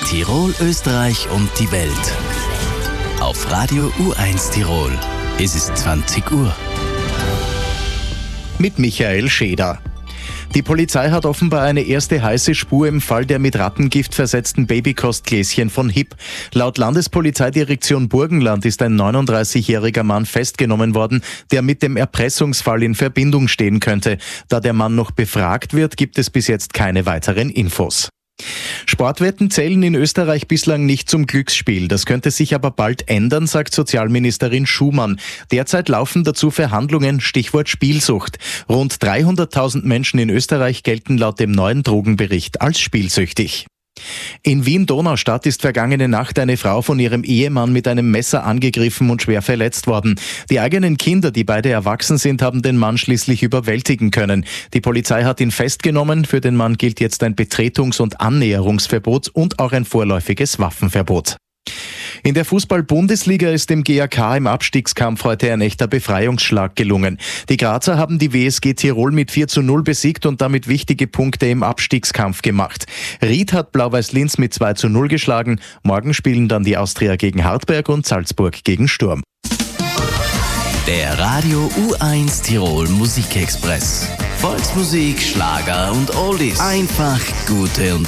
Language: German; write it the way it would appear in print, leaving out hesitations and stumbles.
Tirol, Österreich und die Welt. Auf Radio U1 Tirol. Es ist 20 Uhr. Mit Michael Scheder. Die Polizei hat offenbar eine erste heiße Spur im Fall der mit Rattengift versetzten Babykostgläschen von Hipp. Laut Landespolizeidirektion Burgenland ist ein 39-jähriger Mann festgenommen worden, der mit dem Erpressungsfall in Verbindung stehen könnte. Da der Mann noch befragt wird, gibt es bis jetzt keine weiteren Infos. Sportwetten zählen in Österreich bislang nicht zum Glücksspiel. Das könnte sich aber bald ändern, sagt Sozialministerin Schumann. Derzeit laufen dazu Verhandlungen, Stichwort Spielsucht. Rund 300.000 Menschen in Österreich gelten laut dem neuen Drogenbericht als spielsüchtig. In Wien-Donaustadt ist vergangene Nacht eine Frau von ihrem Ehemann mit einem Messer angegriffen und schwer verletzt worden. Die eigenen Kinder, die beide erwachsen sind, haben den Mann schließlich überwältigen können. Die Polizei hat ihn festgenommen. Für den Mann gilt jetzt ein Betretungs- und Annäherungsverbot und auch ein vorläufiges Waffenverbot. In der Fußball-Bundesliga ist dem GAK im Abstiegskampf heute ein echter Befreiungsschlag gelungen. Die Grazer haben die WSG Tirol mit 4:0 besiegt und damit wichtige Punkte im Abstiegskampf gemacht. Ried hat Blau-Weiß-Linz mit 2:0 geschlagen. Morgen spielen dann die Austria gegen Hartberg und Salzburg gegen Sturm. Der Radio U1 Tirol Musikexpress. Volksmusik, Schlager und Oldies. Einfach gute und